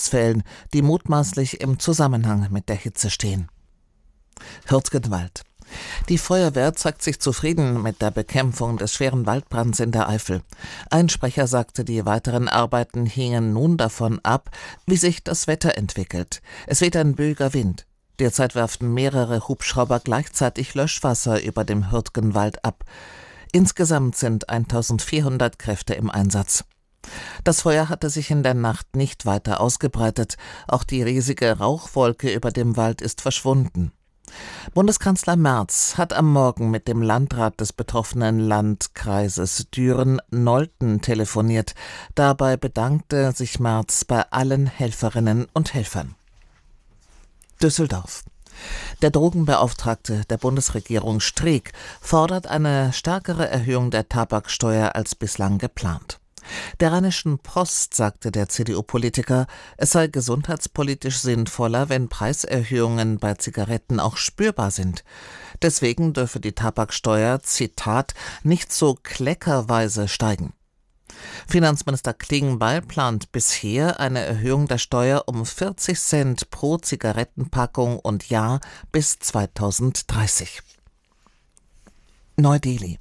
Ausfällen, die mutmaßlich im Zusammenhang mit der Hitze stehen. Hürtgenwald. Die Feuerwehr zeigt sich zufrieden mit der Bekämpfung des schweren Waldbrands in der Eifel. Ein Sprecher sagte, die weiteren Arbeiten hingen nun davon ab, wie sich das Wetter entwickelt. Es weht ein böiger Wind. Derzeit werfen mehrere Hubschrauber gleichzeitig Löschwasser über dem Hürtgenwald ab. Insgesamt sind 1400 Kräfte im Einsatz. Das Feuer hatte sich in der Nacht nicht weiter ausgebreitet. Auch die riesige Rauchwolke über dem Wald ist verschwunden. Bundeskanzler Merz hat am Morgen mit dem Landrat des betroffenen Landkreises Düren-Nolten telefoniert. Dabei bedankte sich Merz bei allen Helferinnen und Helfern. Düsseldorf. Der Drogenbeauftragte der Bundesregierung Streeck fordert eine stärkere Erhöhung der Tabaksteuer als bislang geplant. Der Rheinischen Post sagte der CDU-Politiker, es sei gesundheitspolitisch sinnvoller, wenn Preiserhöhungen bei Zigaretten auch spürbar sind. Deswegen dürfe die Tabaksteuer, Zitat, nicht so kleckerweise steigen. Finanzminister Klingbeil plant bisher eine Erhöhung der Steuer um 40 Cent pro Zigarettenpackung und Jahr bis 2030. Neu-Delhi.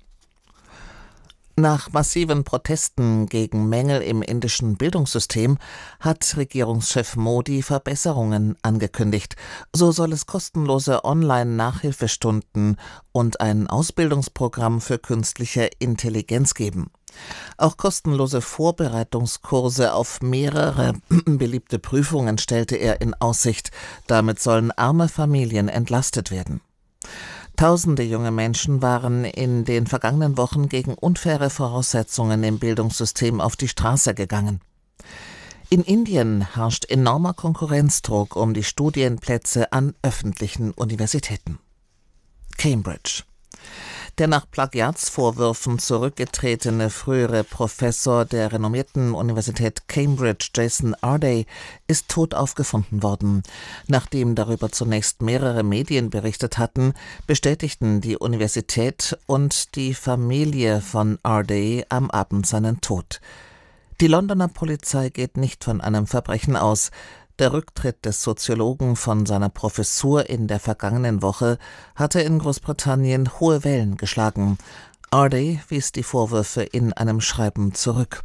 Nach massiven Protesten gegen Mängel im indischen Bildungssystem hat Regierungschef Modi Verbesserungen angekündigt. So soll es kostenlose Online-Nachhilfestunden und ein Ausbildungsprogramm für künstliche Intelligenz geben. Auch kostenlose Vorbereitungskurse auf mehrere beliebte Prüfungen stellte er in Aussicht. Damit sollen arme Familien entlastet werden. Tausende junge Menschen waren in den vergangenen Wochen gegen unfaire Voraussetzungen im Bildungssystem auf die Straße gegangen. In Indien herrscht enormer Konkurrenzdruck um die Studienplätze an öffentlichen Universitäten. Cambridge. Der nach Plagiatsvorwürfen zurückgetretene frühere Professor der renommierten Universität Cambridge, Jason Arday, ist tot aufgefunden worden. Nachdem darüber zunächst mehrere Medien berichtet hatten, bestätigten die Universität und die Familie von Arday am Abend seinen Tod. Die Londoner Polizei geht nicht von einem Verbrechen aus. Der Rücktritt des Soziologen von seiner Professur in der vergangenen Woche hatte in Großbritannien hohe Wellen geschlagen. Arday wies die Vorwürfe in einem Schreiben zurück.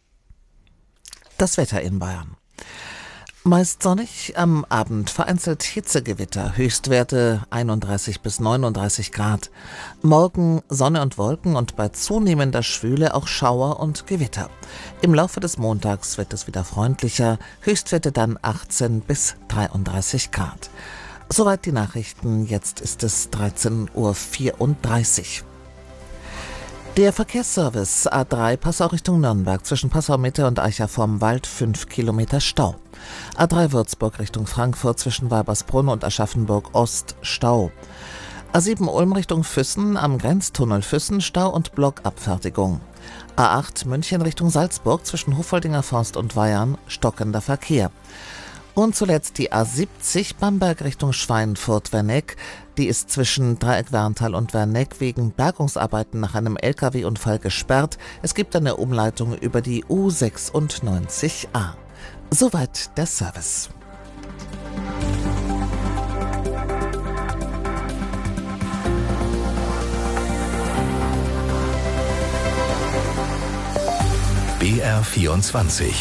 Das Wetter in Bayern. Meist sonnig, am Abend vereinzelt Hitzegewitter, Höchstwerte 31 bis 39 Grad. Morgen Sonne und Wolken und bei zunehmender Schwüle auch Schauer und Gewitter. Im Laufe des Montags wird es wieder freundlicher, Höchstwerte dann 18 bis 33 Grad. Soweit die Nachrichten, jetzt ist es 13:34 Uhr. Der Verkehrsservice A3 Passau Richtung Nürnberg zwischen Passau Mitte und Eicher vorm Wald 5 Kilometer Stau. A3 Würzburg Richtung Frankfurt zwischen Weibersbrunn und Aschaffenburg Ost Stau. A7 Ulm Richtung Füssen am Grenztunnel Füssen Stau und Blockabfertigung. A8 München Richtung Salzburg zwischen Huffoldinger Forst und Weyarn stockender Verkehr. Und zuletzt die A70 Bamberg Richtung Schweinfurt-Werneck. Die ist zwischen Dreieck-Werntal und Werneck wegen Bergungsarbeiten nach einem Lkw-Unfall gesperrt. Es gibt eine Umleitung über die U96a. Soweit der Service. BR24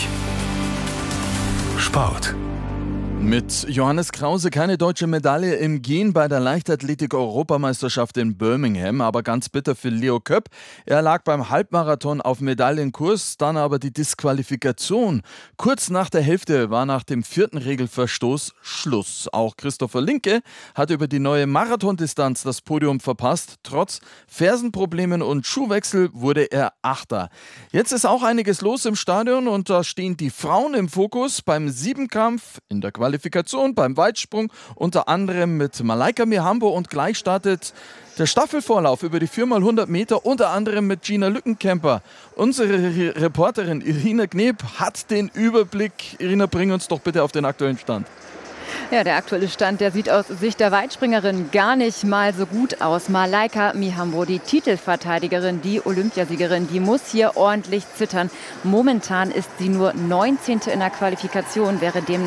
Sport. Mit Johannes Krause keine deutsche Medaille im Gehen bei der Leichtathletik-Europameisterschaft in Birmingham, aber ganz bitter für Leo Köpp. Er lag beim Halbmarathon auf Medaillenkurs, dann aber die Disqualifikation. Kurz nach der Hälfte war nach dem 4. Regelverstoß Schluss. Auch Christopher Linke hat über die neue Marathondistanz das Podium verpasst. Trotz Fersenproblemen und Schuhwechsel wurde er Achter. Jetzt ist auch einiges los im Stadion und da stehen die Frauen im Fokus beim Siebenkampf in der Qualifikation, beim Weitsprung, unter anderem mit Malaika Mihambo, und gleich startet der Staffelvorlauf über die 4x100 Meter, unter anderem mit Gina Lückenkämper. Unsere Reporterin Irina Kneb hat den Überblick. Irina, bring uns doch bitte auf den aktuellen Stand. Ja, der aktuelle Stand, der sieht aus Sicht der Weitspringerin gar nicht mal so gut aus. Malaika Mihambo, die Titelverteidigerin, die Olympiasiegerin, die muss hier ordentlich zittern. Momentan ist sie nur 19. in der Qualifikation, wäre demnach